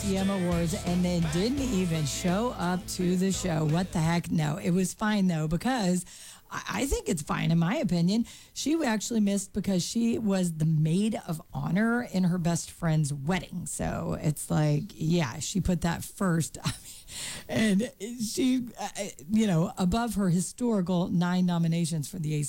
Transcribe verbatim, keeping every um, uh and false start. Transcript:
A M Awards and then didn't even show up to the show. What the heck? No, it was fine though, because I I think it's fine in my opinion. She actually missed because she was the maid of honor in her best friend's wedding. So it's like, yeah, she put that first. I mean, and she, uh, you know, above her historical nine nominations for the